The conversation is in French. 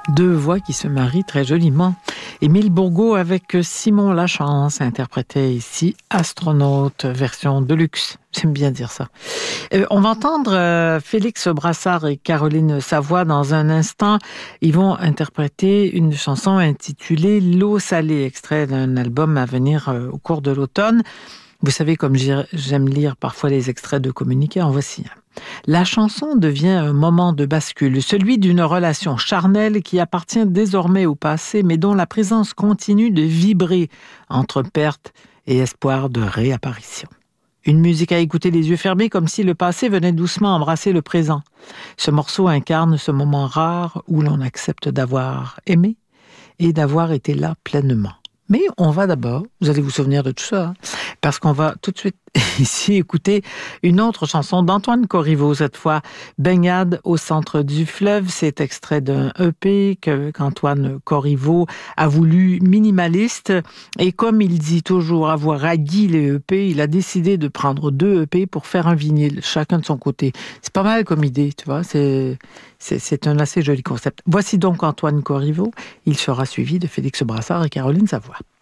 Deux voix qui se marient très joliment. Émile Bourgault avec Simon Lachance interprétait ici Astronaute, version de luxe. J'aime bien dire ça. On va entendre Félix Brassard et Caroline Savoie dans un instant. Ils vont interpréter une chanson intitulée L'eau salée, extrait d'un album à venir au cours de l'automne. Vous savez, comme j'aime lire parfois les extraits de communiqués, en voici un. La chanson devient un moment de bascule, celui d'une relation charnelle qui appartient désormais au passé, mais dont la présence continue de vibrer entre perte et espoir de réapparition. Une musique à écouter les yeux fermés, comme si le passé venait doucement embrasser le présent. Ce morceau incarne ce moment rare où l'on accepte d'avoir aimé et d'avoir été là pleinement. Mais on va d'abord, vous allez vous souvenir de tout ça, parce qu'on va tout de suite ici écouter une autre chanson d'Antoine Corriveau, cette fois, Baignade au centre du fleuve. C'est extrait d'un EP qu'Antoine Corriveau a voulu minimaliste. Et comme il dit toujours avoir haï les EP, il a décidé de prendre 2 EP pour faire un vinyle, chacun de son côté. C'est pas mal comme idée, tu vois, c'est un assez joli concept. Voici donc Antoine Corriveau. Il sera suivi de Félix Brassard et Caroline Savoie.